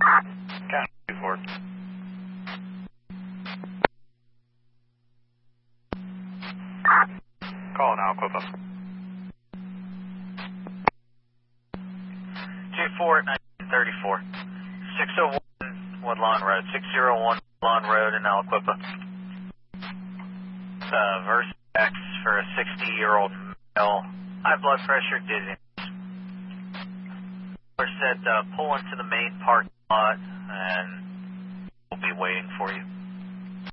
Copy, Ford. Call now, Clippa. 24 at 1934. 601 Woodlawn Road. 601 Woodlawn Road in Aliquippa. Versax for a 60-year-old male. High blood pressure, dizziness. We're said pull into the main parking lot and we'll be waiting for you.